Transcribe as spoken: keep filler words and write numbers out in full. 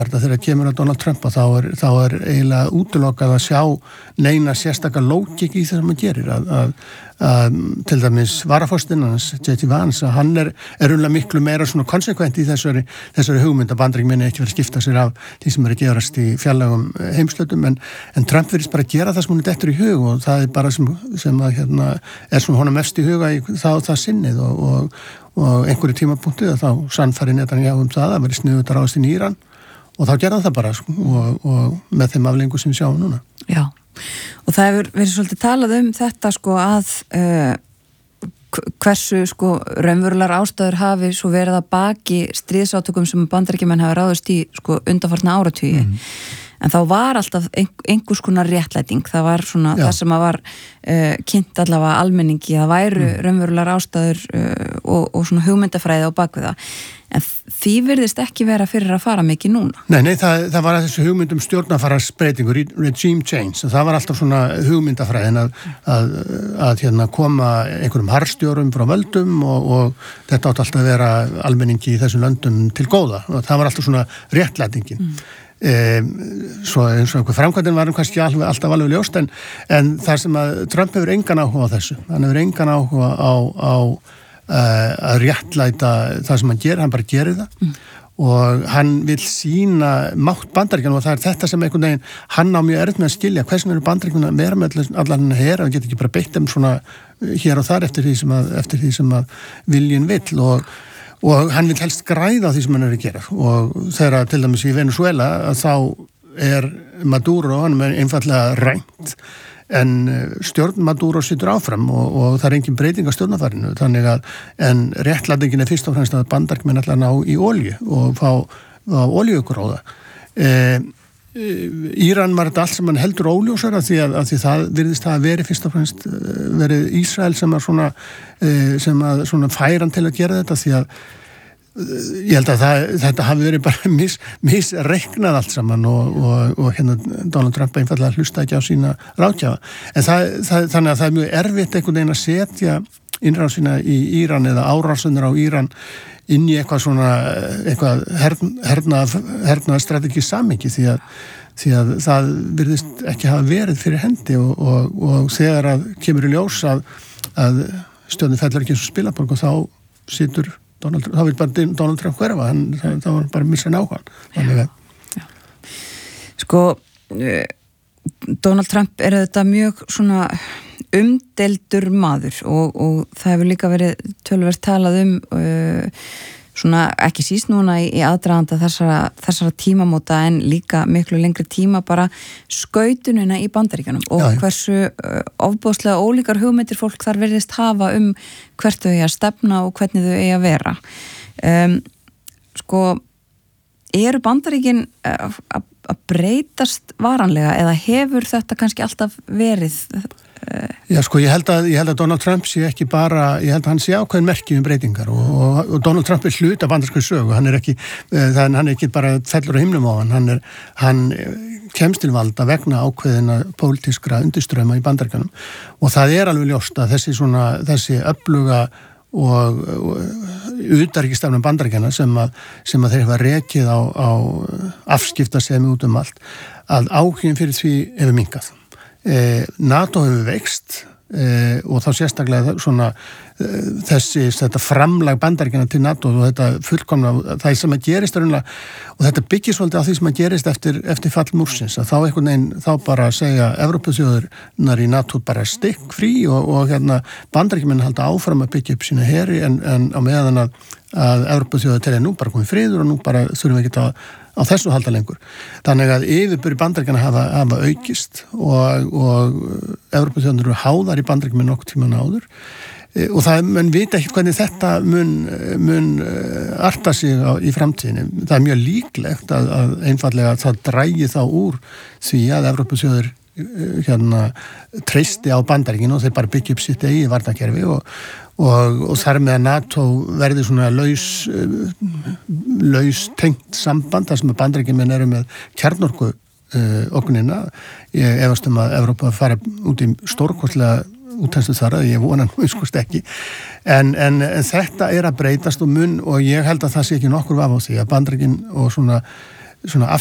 þegar kemur að Donald Trump og þá er, þá er eiginlega útilokað að sjá neina sérstakar lógik í það sem hann gerir að, að, að til dæmis varaforstinn hans, J D Vance, að hann er, er unlega miklu meira svona konsekvent í þessari, þessari hugmynd að Bandaríkjamenn ekki verið að skipta sér af því sem er að gerast í fjarlægum heimslutum en, en Trump virðist bara að gera það sem hún er dettur í hug og það er bara sem, sem að hérna, er svona honum mest í huga í það, það sinnið og, og, og einhverju tímapunkti að þá sannfæri Netanyahu um það að verið sniðugt að ráðast inn í Íran og þá gerða það bara sko, og, og með þeim aflengu sem við sjáum núna. Já, og það hefur verið svolítið talað um þetta sko að uh, hversu sko raunverulegar ástæður hafi svo verið að baki stríðsátökum sem Bandaríkjamenn hafa ráðist í sko undanfarna áratugi. Mm. En þá var alltaf einhvers konar réttlæting, það var svona Já. Það sem að var uh, kynnt allavega almenningi, það væru mm. raunverulegar ástæður uh, og, og svona hugmyndafræði á bakvið það. En því virðist ekki vera fyrir að fara mikið núna. Nei, nei, það, það var að þessu hugmyndum stjórnarfarasbreytingu, regime change, og það var alltaf svona hugmyndafræðin að, að, að hérna, koma einhverjum harðstjórum frá völdum og, og þetta átt alltaf að vera almenningi í þessum löndum til góða og það var alltaf svona réttlætingin. Mm. Um, svo eins og einhver framkvæmdin var kannski alveg, alltaf alveg ljóst en, en það sem að Trump hefur engan áhuga á þessu hann hefur engan áhuga á, á uh, að réttlæta það sem hann gerir, hann bara gerir það mm. og hann vil sína mátt Bandaríkjanna og það er þetta sem einhvern veginn hann á mjög erfitt með að skilja hvernig eru Bandaríkjanna að vera með allan hennar her og geta ekki bara beitt þeim svona hér og þar eftir því sem að, eftir því sem að viljinn vill og og hann vil helst græða á því sem hann er að gera og þegar til dæmis í Venezuela að þá er Maduro, hann er einfallega rænt en stjórn Maduro situr áfram og, og það er engin breyting á stjórnarfarinu þannig að en réttlætingin er fyrst og fremst að Bandaríkjamenn ætla að ná í olíu og fá, fá olíugróða e, Íran var þetta allt sem hann heldur óljósara því að, að því það virðist það að veri fyrst og fremst verið Ísrael sem að svona sem að svona færan til að gera þetta því að ég held að það, þetta hafi verið bara mis, misreiknað allt saman og, og, og hérna Donald Trump einfallega hlusta ekki á sína ráðgjafa en það, það, þannig að það er mjög erfitt einhvern veginn að setja innrásina í Íran eða árásunir á Íran inn í eitthvað svona eitthvað hernað hernað strategi samingi því að, því að það virðist ekki hafa verið fyrir hendi og, og, og þegar að kemur í ljós að, að stjórnin fellur ekki eins og spilaborg og þá situr Donald, þá vil bara Donald Trump hverfa, hann, þá var bara missa nákvæm. Þannig að... Já. Sko, Donald Trump er þetta mjög svona umdeldur maður og, og það hefur líka verið töluvert talað um uh, svona ekki síst núna í, í aðdraganda þessara, þessara tímamóta en líka miklu lengri tíma bara skautunina í Bandaríkjunum og já, já. Hversu uh, ofboðslega ólíkar hugmyndir fólk þar virðist hafa um hvert þau eigi að stefna og hvernig þau eigi að vera. Um, sko, eru Bandaríkin uh, að breytast varanlega eða hefur þetta kannski alltaf verið? Uh, Já, sko, ég held að, ég held að Donald Trump sé ekki bara, ég held að hann sé ákveðin merki um breytingar og, og, og Donald Trump er hlut af bandarískri sögu, hann er ekki, uh, það, hann er ekki bara fellur á himnum á hann, hann er, hann kemst til valda vegna ákveðina pólitískra undirströma í Bandaríkjunum og það er alveg ljóst að þessi svona, þessi öfluga og, og utanríkisstefna Bandaríkjanna sem að, sem að þeir hafa rekið á, á afskiptasemi út um allt, að áhugin fyrir því hefur minnkað. Eh, NATO hefur veikst eh, og þá sérstaklega svona eh, þessi, þetta framlag Bandaríkjanna til NATO og þetta fullkomna það sem að gerist er unlega og þetta byggir svolítið á því sem að gerist eftir, eftir fall múrsins að þá einhvern veginn, þá bara segja Evrópuþjóðurnar í NATO bara stikk frí og, og hérna Bandaríkjamenn halda áfram að byggja upp sína heri en, en á meðan að, að Evrópuþjóður telja nú bara komið friður og nú bara þurfum við ekki að á þessu halda lengur. Þannig að yfirbyrði Bandaríkjanna hafa, hafa aukist og, og Evrópuþjóðnir eru háðar í Bandaríkjum með nokkuð tíman áður e, og það mun vita ekki hvernig þetta mun, mun arta sig á, í framtíðinni. Það er mjög líklegt að, að einfallega það drægi þá úr því að Evrópuþjóðir hérna treysti á Bandaríkinu og þeir bara byggja upp sitt eigi varnarkerfi og Og, og þar með að NATO verði svona laus, laus tengt samband þar sem að Bandaríkjamenn eru með kjarnorku uh, ógnina. Ég efast um að Evrópa fara út í stórkostlega útæstu þar að ég vona nú einskust ekki. En, en, en þetta er að breytast og mun og ég held að það sé ekki nokkur vaf á því að Bandaríkin og svona svona